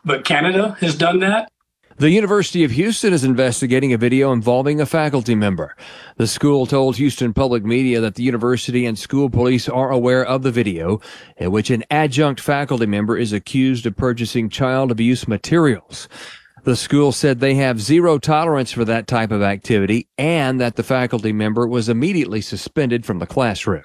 but Canada has done that. The University of Houston is investigating a video involving a faculty member. The school told Houston Public Media that the university and school police are aware of the video in which an adjunct faculty member is accused of purchasing child abuse materials. The school said they have zero tolerance for that type of activity and that the faculty member was immediately suspended from the classroom.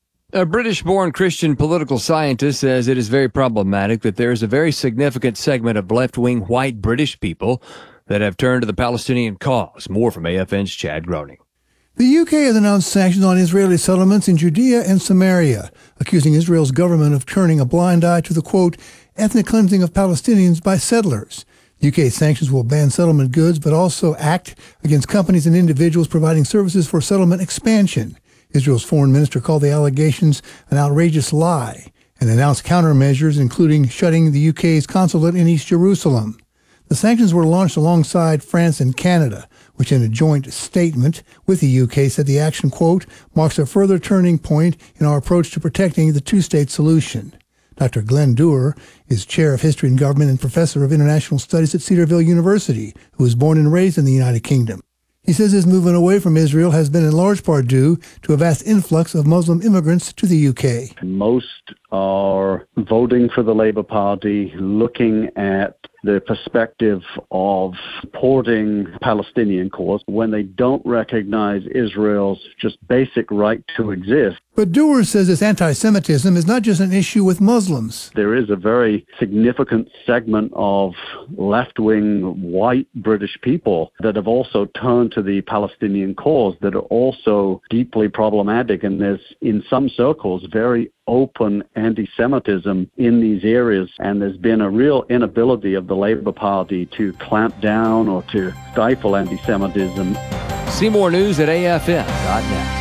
A British-born Christian political scientist says it is very problematic that there is a very significant segment of left-wing white British people that have turned to the Palestinian cause. More from AFN's Chad Groening. The UK has announced sanctions on Israeli settlements in Judea and Samaria, accusing Israel's government of turning a blind eye to the, quote, ethnic cleansing of Palestinians by settlers. UK sanctions will ban settlement goods, but also act against companies and individuals providing services for settlement expansion. Israel's foreign minister called the allegations an outrageous lie and announced countermeasures, including shutting the UK's consulate in East Jerusalem. The sanctions were launched alongside France and Canada, which in a joint statement with the UK said the action, quote, marks a further turning point in our approach to protecting the two-state solution. Dr. Glenn Dewar is chair of history and government and professor of international studies at Cedarville University, who was born and raised in the United Kingdom. He says his movement away from Israel has been in large part due to a vast influx of Muslim immigrants to the UK. Most are voting for the Labour Party, looking at the perspective of supporting Palestinian cause when they don't recognize Israel's just basic right to exist. But Dewar says this anti-Semitism is not just an issue with Muslims. There is a very significant segment of left-wing white British people that have also turned to the Palestinian cause that are also deeply problematic, and there's, in some circles, very open anti-Semitism in these areas, and there's been a real inability of the Labour Party to clamp down or to stifle anti-Semitism. See more news at afn.net.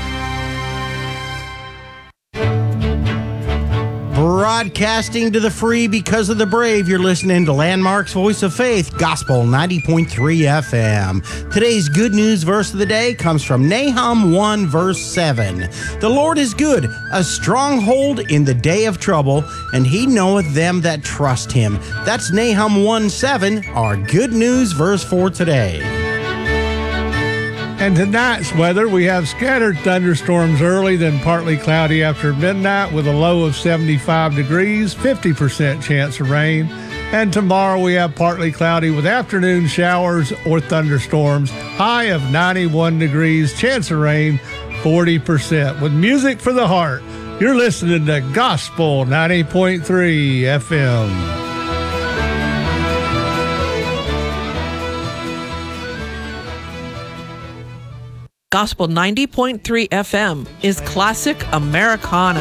Broadcasting to the free because of the brave, you're listening to Landmark's Voice of Faith, Gospel 90.3 FM. Today's good news verse of the day comes from Nahum 1, verse 7. The Lord is good, a stronghold in the day of trouble, and he knoweth them that trust him. That's Nahum 1, 7, our good news verse for today. And tonight's weather, we have scattered thunderstorms early, then partly cloudy after midnight with a low of 75 degrees, 50% chance of rain. And tomorrow we have partly cloudy with afternoon showers or thunderstorms, high of 91 degrees, chance of rain, 40%. With music for the heart, you're listening to Gospel 90.3 FM. Gospel 90.3 FM is classic Americana.